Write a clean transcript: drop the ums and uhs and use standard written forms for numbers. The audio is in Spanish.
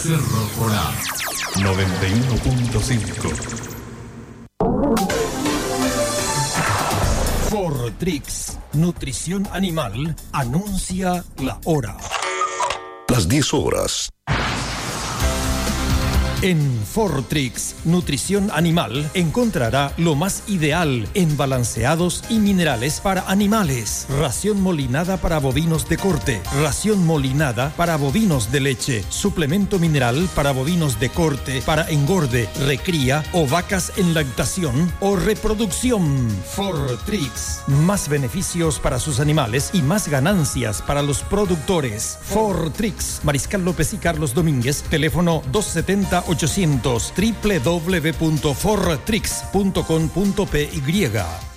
Cerro Corá 91.5. Fortrix, nutrición animal, anuncia la hora. Las 10 horas. En Fortrix, nutrición animal, encontrará lo más ideal en balanceados y minerales para animales. Ración molinada para bovinos de corte, ración molinada para bovinos de leche, suplemento mineral para bovinos de corte, para engorde, recría o vacas en lactación o reproducción. Fortrix, más beneficios para sus animales y más ganancias para los productores. Fortrix, Mariscal López y Carlos Domínguez, teléfono 270-800, www.fortrix.com.py.